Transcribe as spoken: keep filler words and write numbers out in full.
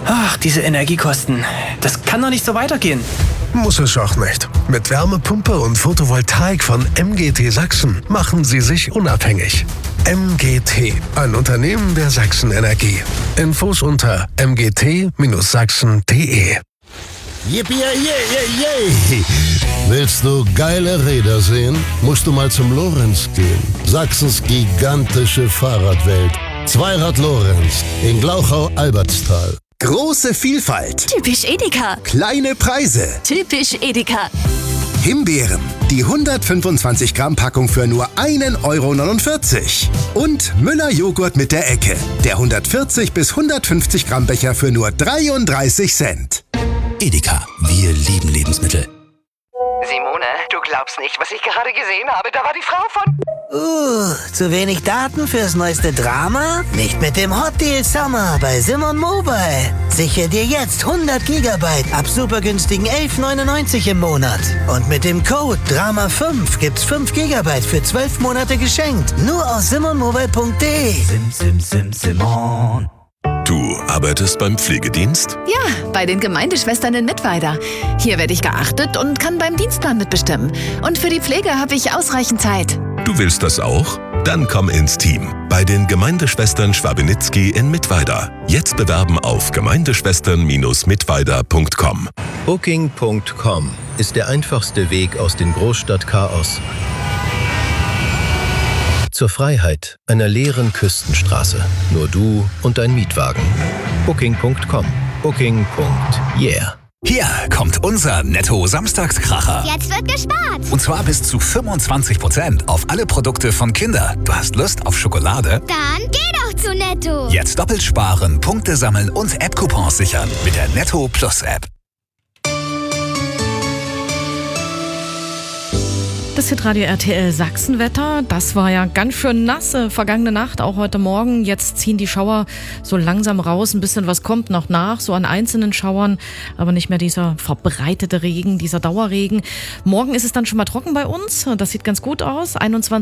Ach, diese Energiekosten. Das kann doch nicht so weitergehen. Muss es auch nicht. Mit Wärmepumpe und Photovoltaik von M G T Sachsen machen Sie sich unabhängig. M G T, ein Unternehmen der Sachsen Energie. Infos unter m g t sachsen punkt d e. Yippie, yay, yay, yay. Willst du geile Räder sehen? Musst du mal zum Lorenz gehen. Sachsens gigantische Fahrradwelt. Zweirad Lorenz in Glauchau-Albertstal. Große Vielfalt. Typisch Edeka. Kleine Preise. Typisch Edeka. Himbeeren. Die hundertfünfundzwanzig Gramm Packung für nur ein Euro neunundvierzig. Und Müller Joghurt mit der Ecke. Der hundertvierzig bis hundertfünfzig Gramm Becher für nur dreiunddreißig Cent. Edeka, wir lieben Lebensmittel. Simone, du glaubst nicht, was ich gerade gesehen habe. Da war die Frau von... Uh, zu wenig Daten fürs neueste Drama? Nicht mit dem Hot Deal Summer bei Simon Mobile. Sichere dir jetzt hundert Gigabyte ab super günstigen elf neunundneunzig im Monat. Und mit dem Code Drama fünf gibt's fünf Gigabyte für zwölf Monate geschenkt. Nur aus simonmobile punkt d e. Sim, sim, sim, Simon. Du arbeitest beim Pflegedienst? Ja, bei den Gemeindeschwestern in Mittweida. Hier werde ich geachtet und kann beim Dienstplan mitbestimmen. Und für die Pflege habe ich ausreichend Zeit. Du willst das auch? Dann komm ins Team. Bei den Gemeindeschwestern Schwabenitzky in Mittweida. Jetzt bewerben auf gemeindeschwestern Mittweida punkt com. Booking punkt com ist der einfachste Weg aus dem Großstadtchaos zur Freiheit einer leeren Küstenstraße. Nur du und dein Mietwagen. Booking punkt com. Booking. Yeah. Hier kommt unser Netto-Samstagskracher. Jetzt wird gespart. Und zwar bis zu fünfundzwanzig Prozent auf alle Produkte von Kinder. Du hast Lust auf Schokolade? Dann geh doch zu Netto. Jetzt doppelt sparen, Punkte sammeln und App-Coupons sichern mit der Netto Plus App. Das Hitradio R T L Sachsenwetter, das war ja ganz schön nass, vergangene Nacht, auch heute Morgen. Jetzt ziehen die Schauer so langsam raus, ein bisschen was kommt noch nach, so an einzelnen Schauern, aber nicht mehr dieser verbreitete Regen, dieser Dauerregen. Morgen ist es dann schon mal trocken bei uns, das sieht ganz gut aus, einundzwanzig